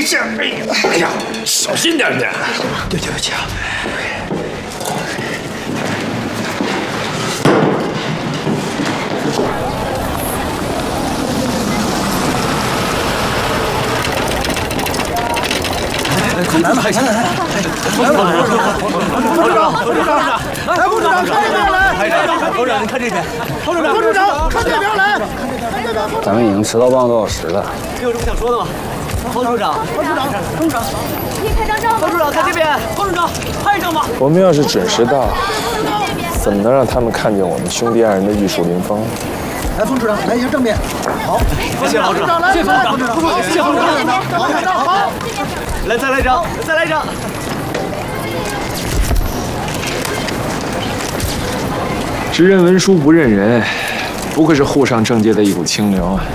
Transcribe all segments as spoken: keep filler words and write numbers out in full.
下！哎呀，哎呀，小心点点。对对不起啊。 来吧，来来来，来吧，董事长，董事长，来，董事长，看这边来，董事长，你看这边，董事长，董事长，看这边来， 咱们已经迟到半个多小时了。 你有什么想说的吗？侯处长，侯处长，董事长， 可以拍张照吗？ 侯处长，看这边，侯处长，拍一张吧。 我们要是准时到，怎么能让他们看见我们兄弟二人的玉树临风？ 来，冯处长，来一下正面。好，谢谢侯处长，谢谢冯处长，谢谢冯处长，好，好，来，再来一张，再来一张。 只认文书不认人，不愧是沪上政界的一股清流啊！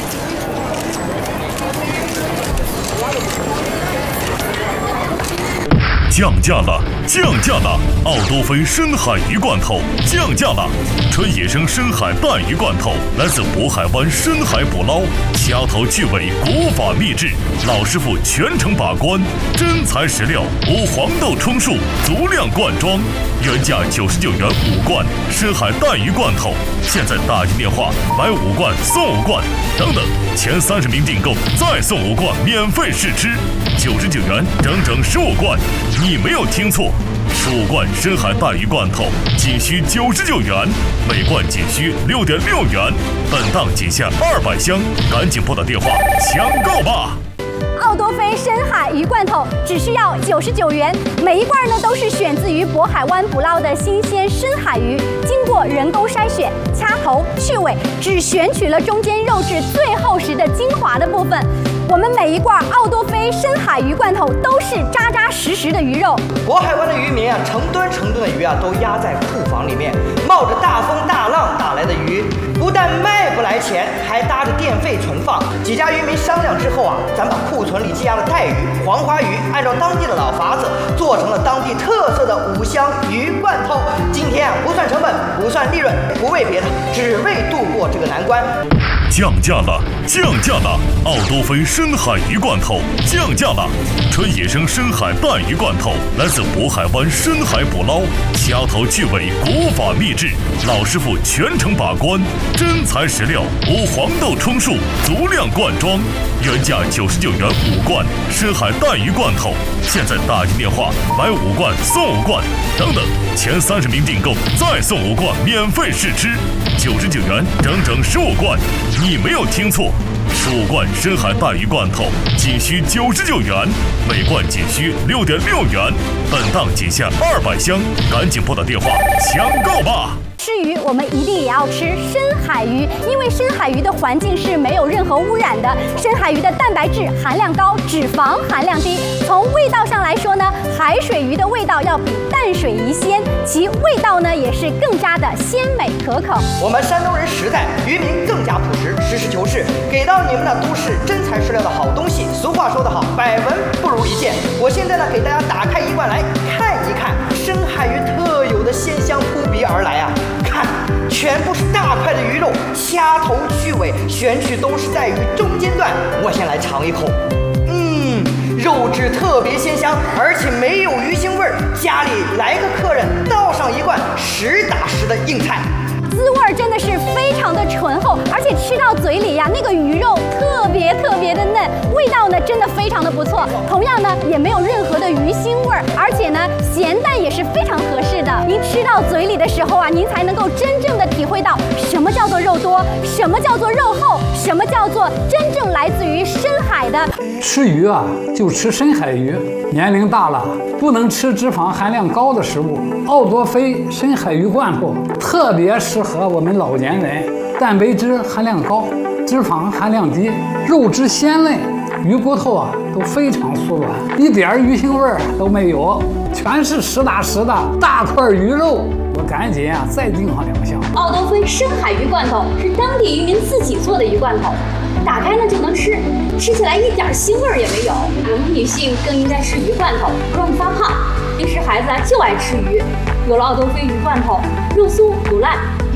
降价了，降价了！奥多菲深海鱼罐头降价了，纯野生深海带鱼罐头，来自渤海湾深海捕捞，掐头去尾，国法秘制，老师傅全程把关，真材实料，无黄豆充数，足量灌装，原价九十九元五罐深海带鱼罐头，现在打进电话买五罐送五罐，等等，前三十名订购再送五罐免费试吃，九十九元整整十五罐。你没有听错，十五罐深海带鱼罐头仅需九十九元，每罐仅需六点六元，本档仅限二百箱，赶紧拨打电话抢购吧！ 奥多菲深海鱼罐头只需要九十九元，每一罐呢都是选自于渤海湾捕捞的新鲜深海鱼，经过人工筛选、掐头去尾，只选取了中间肉质最厚实的精华的部分。我们每一罐奥多菲深海鱼罐头都是扎扎实实的鱼肉。 渤海湾的渔民啊，成吨成吨的鱼啊，都压在库房里面，冒着大风大浪打来的鱼，不但卖不来钱，还搭着电费存放。几家渔民商量之后啊，咱把库存里积压的带鱼、黄花鱼，按照当地的老法子，做成了当地特色的五香鱼罐头。今天啊，不算成本，不算利润，不为别的，只为度过这个难关。 降价了，降价了！奥多菲深海鱼罐头降价了，纯野生深海带鱼罐头，来自渤海湾深海捕捞，掐头去尾，国法秘制，老师傅全程把关，真材实料，无黄豆充数，足量灌装，原价九十九元五罐深海带鱼罐头，现在打进电话买五罐送五罐，等等，前三十名订购再送五罐免费试吃，九十九元整整十五罐。你没有听错，十五罐深海带鱼罐头仅需九十九元，每罐仅需六点六元，本档仅限二百箱，赶紧拨打电话抢购吧！ 吃鱼，我们一定也要吃深海鱼，因为深海鱼的环境是没有任何污染的。深海鱼的蛋白质含量高，脂肪含量低。从味道上来说呢，海水鱼的味道要比淡水鱼鲜，其味道呢也是更加的鲜美可口。 我们山东人实在，渔民更加朴实，实事求是，给到你们的都是真材实料的好东西。俗话说得好，百闻不如一见。我现在呢，给大家打开一罐来看一看深海鱼特有的鲜香扑鼻而来啊！看，全部是大块的鱼肉，掐头去尾，选取都是在鱼中间段。我先来尝一口，嗯，肉质特别鲜香，而且没有鱼腥味儿。家里来个客人，倒上一罐实打实的硬菜。 滋味真的是非常的醇厚，而且吃到嘴里呀，那个鱼肉特别特别的嫩，味道呢真的非常的不错。同样呢，也没有任何的鱼腥味儿，而且呢，咸淡也是非常合适的。您吃到嘴里的时候啊，您才能够真正的体会到什么叫做肉多，什么叫做肉厚，什么叫做真正来自于深海的。 吃鱼啊，就吃深海鱼。年龄大了，不能吃脂肪含量高的食物。奥多菲深海鱼罐头特别适合我们老年人，蛋白质含量高，脂肪含量低，肉质鲜嫩，鱼骨头啊都非常酥软，一点鱼腥味儿都没有，全是实打实的大块鱼肉。我赶紧啊再订上两箱。 奥多菲深海鱼罐头是当地渔民自己做的鱼罐头，打开呢就能吃，吃起来一点腥味儿也没有。我们女性更应该吃鱼罐头，不容易发胖。平时孩子啊就爱吃鱼，有了奥多菲鱼罐头，肉酥不烂，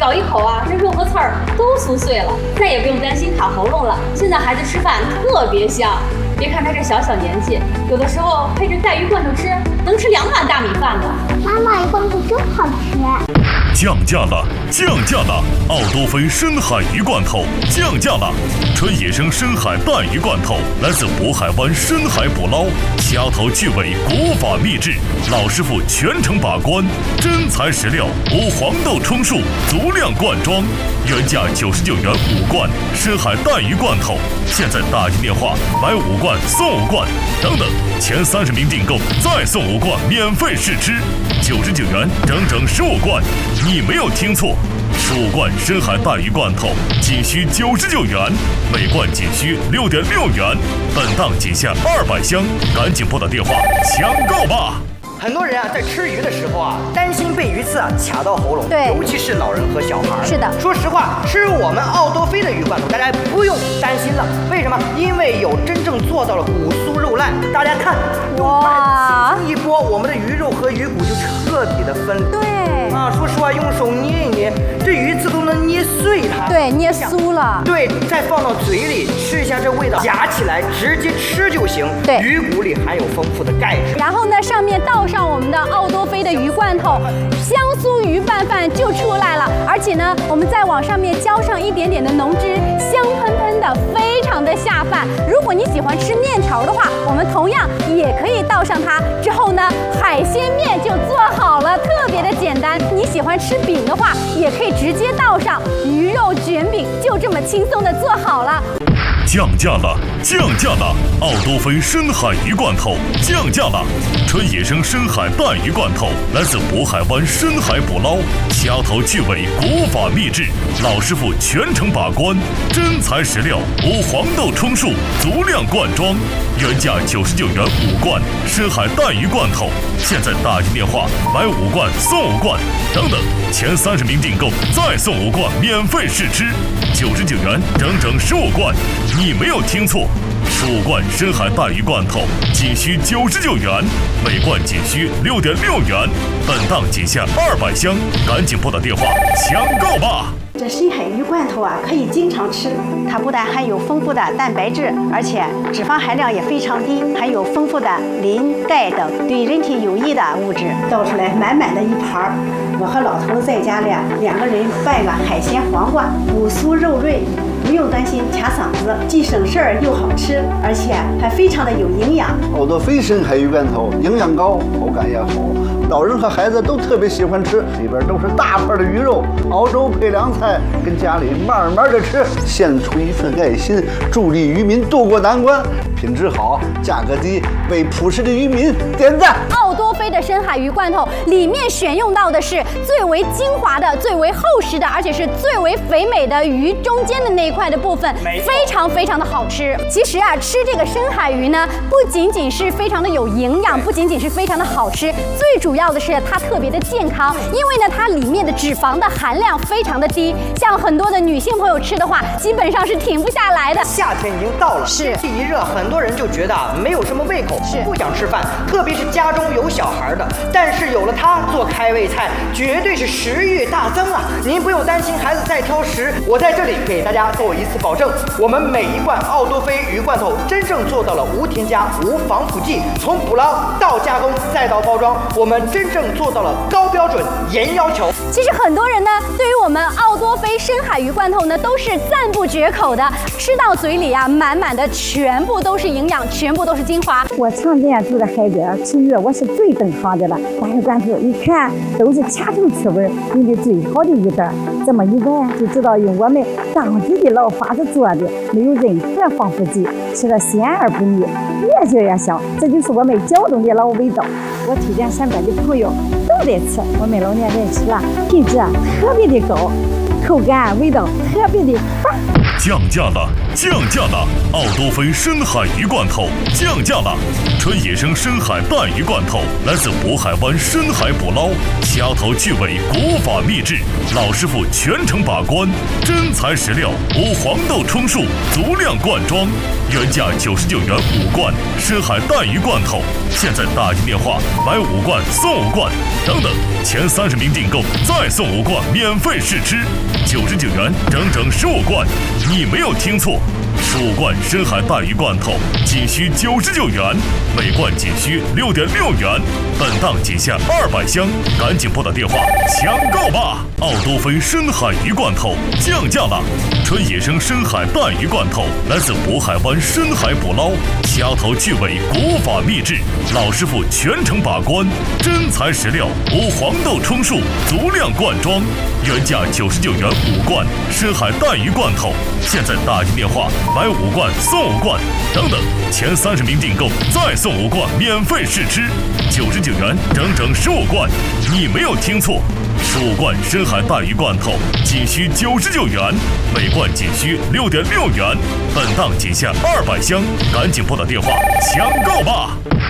咬一口啊，这肉和刺儿都酥碎了，再也不用担心卡喉咙了。现在孩子吃饭特别香，别看他这小小年纪，有的时候配着带鱼罐头吃，能吃两碗大米饭呢。 妈妈，鱼罐头真好吃。 降价了，降价了！奥多菲深海鱼罐头降价了，纯野生深海带鱼罐头，来自渤海湾深海捕捞，掐头去尾，国法秘制，老师傅全程把关，真材实料，无黄豆充数，足量灌装，原价九十九元五罐深海带鱼罐头，现在打进电话买五罐送五罐，等等，前三十名订购再送五罐免费试吃，九十九元整整十五罐。你没有听错，十五罐深海带鱼罐头仅需九十九元，每罐仅需六点六元，本档仅限二百箱，赶紧拨打电话抢购吧！ 很多人啊，在吃鱼的时候啊，担心被鱼刺啊卡到喉咙， 对， 尤其是老人和小孩。 是的， 说实话，吃我们奥多菲的鱼罐头，大家不用担心了。为什么？因为有真正做到了骨酥肉烂。大家看，用筷子轻轻一拨，我们的鱼肉和鱼骨就彻底的分离。 对啊，说实话，用手捏一捏，这鱼刺都能捏碎它。 对，捏酥了。 对，再放到嘴里吃一下，这味道夹起来直接吃就行。 对， 鱼骨里含有丰富的钙质。 然后呢，上面倒上我们的奥多菲的鱼罐头，香酥鱼拌饭就出来了。而且呢，我们再往上面浇上一点点的浓汁，香喷喷的，非常的下饭。如果你喜欢吃面条的话，我们同样也可以倒上它。之后呢，海鲜面就做好了，特别的简单。你喜欢吃饼的话，也可以直接倒上鱼肉卷饼，就这么轻松的做好了。 降价了，降价了！奥多菲深海鱼罐头降价了，纯野生深海带鱼罐头，来自渤海湾深海捕捞，掐头去尾，国法秘制，老师傅全程把关，真材实料，无黄豆充数，足量灌装，原价九十九元五罐深海带鱼罐头，现在打进电话买五罐送五罐，等等，前三十名订购再送五罐免费试吃，九十九元整整十五罐。你没有听错，十五罐深海带鱼罐头仅需九十九元，每罐仅需六点六元，本档仅限二百箱，赶紧拨打电话抢购吧！ 这深海鱼罐头啊，可以经常吃。它不但含有丰富的蛋白质，而且脂肪含量也非常低，含有丰富的磷、钙等对人体有益的物质。倒出来满满的一盘儿，我和老头在家里两个人拌个海鲜黄瓜，骨酥肉润。不用担心卡嗓子，既省事儿又好吃，而且还非常的有营养。 奥多菲深海鱼罐头营养高，口感也好，老人和孩子都特别喜欢吃。里边都是大块的鱼肉，熬粥配凉菜，跟家里慢慢的吃，献出一份爱心，助力渔民渡过难关。品质好，价格低，为朴实的渔民点赞。 奥多菲的深海鱼罐头里面选用到的是最为精华的、最为厚实的，而且是最为肥美的鱼中间的那一块的部分，非常非常的好吃。其实啊，吃这个深海鱼呢，不仅仅是非常的有营养，不仅仅是非常的好吃，最主要的是它特别的健康，因为呢，它里面的脂肪的含量非常的低，像很多的女性朋友吃的话，基本上是停不下来的。 夏天已经到了， 是天气一热，很多人就觉得没有什么胃口， 是不想吃饭，特别是家中有小孩的。但是有了它做开胃菜，绝对是食欲大增啊！您不用担心孩子再挑食，我在这里给大家做一次保证，我们每一罐奥多菲鱼罐头真正做到了无添加、无防腐剂，从捕捞到加工再到包装，我们真正做到了高标准、严要求。 其实很多人呢，对于我们奥多菲深海鱼罐头呢，都是赞不绝口的，吃到嘴里啊，满满的全部都是营养，全部都是精华。 我常年住在海边吃鱼，我是最懂行的了。大鱼罐头一看都是掐头去味，用的最好的鱼蛋，这么一闻就知道用我们当地的老法子做的，没有任何防腐剂，吃了鲜而不腻，越嚼越香。这就是我们胶东的老味道。我推荐身边的朋友都得吃，我们老年人吃了品质啊特别的高。 口感味道特别的棒。 降价了，降价了！奥多菲深海鱼罐头降价了，纯野生深海带鱼罐头，来自渤海湾深海捕捞，掐头去尾，国法秘制，老师傅全程把关，真材实料，无黄豆充数，足量罐装，原价九十九元五罐深海带鱼罐头，现在打进电话买五罐送五罐，等等，前三十名订购再送五罐免费试吃，九十九元整整十五罐。你没有听错，十五罐深海带鱼罐头仅需九十九元，每罐仅需六点六元，本档仅限二百箱，赶紧拨打电话抢购吧！奥多菲深海鱼罐头降价了，纯野生深海带鱼罐头，来自渤海湾深海捕捞，掐头去尾，国法秘制，老师傅全程把关，真材实料，无黄豆充数，足量罐装，原价九十九元五罐深海带鱼罐头，现在打进电话买五罐送五罐，等等，前三十名订购再送五罐免费试吃，九十九元整整十五罐。你没有听错，十五罐深海带鱼罐头仅需九十九元，每罐仅需六点六元，本档仅限二百箱，赶紧拨打电话抢购吧！